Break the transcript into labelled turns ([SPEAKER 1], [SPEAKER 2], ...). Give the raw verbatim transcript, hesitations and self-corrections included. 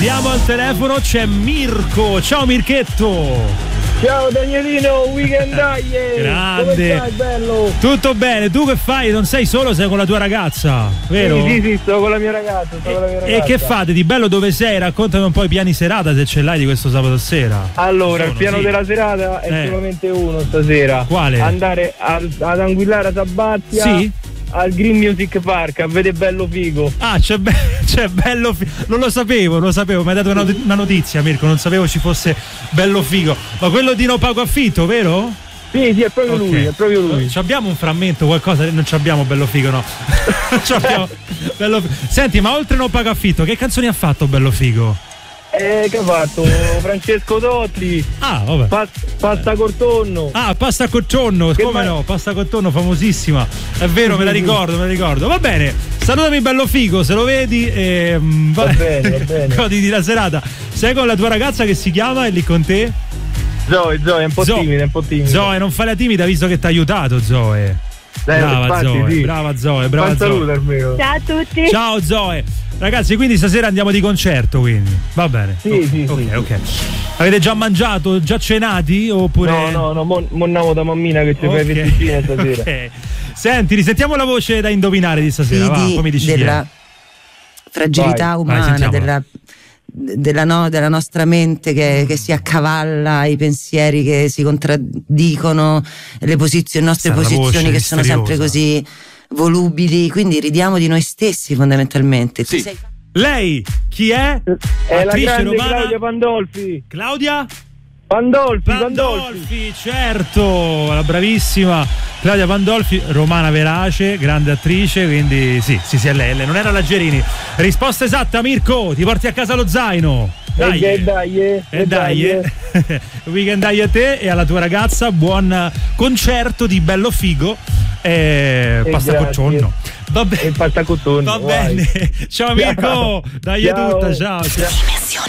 [SPEAKER 1] Abbiamo al telefono c'è Mirko. Ciao Mirchetto.
[SPEAKER 2] Ciao Danielino, weekend dai!
[SPEAKER 1] Grande!
[SPEAKER 2] Come stai, bello?
[SPEAKER 1] Tutto bene, tu che fai? Non sei solo, sei con la tua ragazza, vero?
[SPEAKER 2] Sì, sì, sì, sto con la mia ragazza, sto
[SPEAKER 1] e,
[SPEAKER 2] con la mia ragazza.
[SPEAKER 1] E che fate di bello, dove sei? Raccontami un po' i piani serata, se ce l'hai, di questo sabato sera.
[SPEAKER 2] Allora,
[SPEAKER 1] Sono,
[SPEAKER 2] il piano
[SPEAKER 1] sì.
[SPEAKER 2] della serata è
[SPEAKER 1] Eh.
[SPEAKER 2] solamente uno stasera.
[SPEAKER 1] Quale?
[SPEAKER 2] Andare al, ad Anguillara Sabazia.
[SPEAKER 1] Sì?
[SPEAKER 2] Al Green Music Park a vedere Bello Figo.
[SPEAKER 1] Ah, c'è, be- c'è Bello Figo. Non lo sapevo, non lo sapevo. Mi hai dato una, not- una notizia, Mirko. Non sapevo ci fosse Bello Figo. Ma quello di No Pago Affitto, vero?
[SPEAKER 2] Sì, sì, è proprio
[SPEAKER 1] Ok.
[SPEAKER 2] lui, è proprio lui.
[SPEAKER 1] Ci abbiamo un frammento, qualcosa? Non ci abbiamo Bello Figo, no? Non ci abbiamo Bello Figo. Senti, ma oltre No Pago Affitto, che canzoni ha fatto Bello Figo?
[SPEAKER 2] Eh, che ha fatto? Francesco Totti.
[SPEAKER 1] Ah, vabbè.
[SPEAKER 2] Pas- pasta col tonno.
[SPEAKER 1] Ah, pasta col tonno,
[SPEAKER 2] Che
[SPEAKER 1] come
[SPEAKER 2] ma-
[SPEAKER 1] no? Pasta col tonno, famosissima. È vero, me la ricordo, me la ricordo. Va bene, salutami Bello Figo, se lo vedi. E, mm,
[SPEAKER 2] Va bene, va bene.
[SPEAKER 1] Goditi la serata. Sei con la tua ragazza che si chiama, è lì con te?
[SPEAKER 2] Zoe, Zoe, è un po'
[SPEAKER 1] Zo-
[SPEAKER 2] timida, è un po' timida.
[SPEAKER 1] Zoe, non fai la timida visto che ti ha aiutato, Zoe.
[SPEAKER 2] Dai,
[SPEAKER 1] brava
[SPEAKER 2] infatti,
[SPEAKER 1] Zoe,
[SPEAKER 2] sì.
[SPEAKER 1] brava Zoe, brava
[SPEAKER 2] Un saluto
[SPEAKER 1] Zoe.
[SPEAKER 2] almeno.
[SPEAKER 3] Ciao a tutti.
[SPEAKER 1] Ciao Zoe. Ragazzi, quindi stasera andiamo di concerto, quindi. Va bene.
[SPEAKER 2] Sì,
[SPEAKER 1] Ok,
[SPEAKER 2] sì,
[SPEAKER 1] ok,
[SPEAKER 2] sì.
[SPEAKER 1] ok. Avete già mangiato, già cenati oppure
[SPEAKER 2] No, no, no, mo, mo andiamo da mammina che ci fai
[SPEAKER 1] Ok.
[SPEAKER 2] festicine stasera.
[SPEAKER 1] Ok. Senti, risentiamo la voce da indovinare di stasera, va,
[SPEAKER 4] Di-
[SPEAKER 1] poi mi dici chi è.
[SPEAKER 4] della fragilità
[SPEAKER 2] Vai,
[SPEAKER 4] umana,
[SPEAKER 1] vai, sentiamola.
[SPEAKER 4] della, della, no- della nostra mente che, che si accavalla, i pensieri che si contraddicono, le, posizioni, le nostre
[SPEAKER 1] Sarà la
[SPEAKER 4] posizioni
[SPEAKER 1] voce
[SPEAKER 4] che sono sempre
[SPEAKER 1] misteriosa.
[SPEAKER 4] così volubili, quindi ridiamo di noi stessi fondamentalmente. Tu sei-
[SPEAKER 1] Lei chi è?
[SPEAKER 2] È la
[SPEAKER 1] Attrice
[SPEAKER 2] grande
[SPEAKER 1] romana?
[SPEAKER 2] Claudia Pandolfi.
[SPEAKER 1] Claudia?
[SPEAKER 2] Pandolfi, Pandolfi.
[SPEAKER 1] Pandolfi, certo, la bravissima Claudia Pandolfi, romana verace, grande attrice, quindi sì, sì, sì, è lei, lei. Non era la Gerini. Risposta esatta, Mirko, ti porti a casa lo zaino. Dai,
[SPEAKER 2] E dai, eh,
[SPEAKER 1] e
[SPEAKER 2] e
[SPEAKER 1] dai,
[SPEAKER 2] dai,
[SPEAKER 1] eh. Weekend dai a te e alla tua ragazza, buon concerto di Bello Figo e
[SPEAKER 2] E
[SPEAKER 1] pasta
[SPEAKER 2] grazie.
[SPEAKER 1] coccionno. Va
[SPEAKER 2] E
[SPEAKER 1] bene.
[SPEAKER 2] pasta con tonno.
[SPEAKER 1] Va
[SPEAKER 2] vai.
[SPEAKER 1] bene. Ciao Mirko, dai a
[SPEAKER 2] Ciao.
[SPEAKER 1] tutta, ciao. ciao.